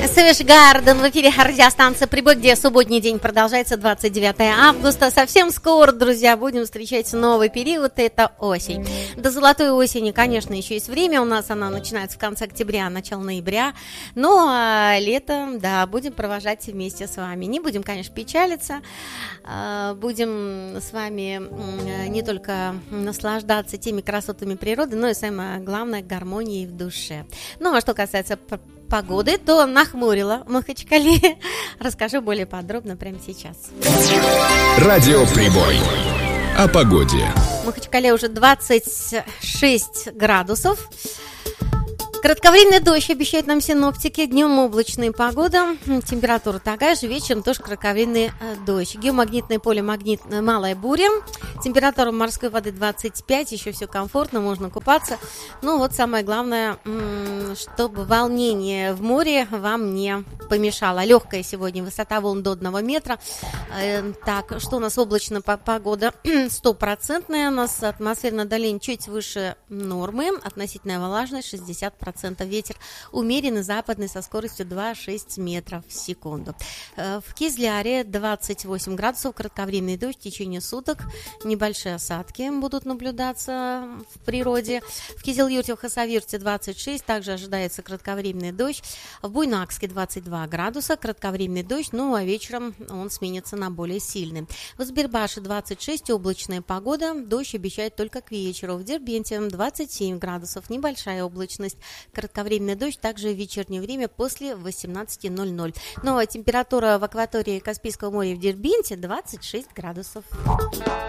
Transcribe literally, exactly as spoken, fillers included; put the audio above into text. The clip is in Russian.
Сэвидж Гарден в эфире радиостанции «Прибой», где субботний день продолжается, двадцать девятого августа. Совсем скоро, друзья, будем встречать новый период, это осень. До золотой осени, конечно, еще есть время, у нас она начинается в конце октября, начало ноября. Ну, а летом, да, будем провожать вместе с вами. Не будем, конечно, печалиться, будем с вами не только наслаждаться теми красотами природы, но и, самое главное, гармонией в душе. Ну, а что касается погоды, то нахмурила в Махачкале. Расскажу более подробно прямо сейчас. Радио Прибой. О погоде. В Махачкале уже двадцать шесть градусов. Кратковременный дождь обещают нам синоптики. Днем облачная погода. Температура такая же. Вечером тоже кратковременный дождь. Геомагнитное поле, магнит, малая буря. Температура морской воды двадцать пять. Еще все комфортно, можно купаться. Ну вот самое главное, чтобы волнение в море вам не помешало. Легкая сегодня, высота волн до одного метра. Так, что у нас облачная погода? Стопроцентная. У нас атмосферное давление чуть выше нормы. Относительная влажность шестьдесят процентов. Ветер умеренный, западный, со скоростью два-шесть метров в секунду. В Кизляре двадцать восемь градусов, кратковременный дождь в течение суток. Небольшие осадки будут наблюдаться в природе. В Кизилюрте, в Хасавюрте двадцать шесть, также ожидается кратковременный дождь. В Буйнакске двадцать два градуса, кратковременный дождь, ну а вечером он сменится на более сильный. В Избербаше двадцать шесть, облачная погода, дождь обещает только к вечеру. В Дербенте двадцать семь градусов, небольшая облачность. Кратковременный дождь также в вечернее время после восемнадцати ноль-ноль. Ну а температура в акватории Каспийского моря в Дербенте двадцать шесть градусов.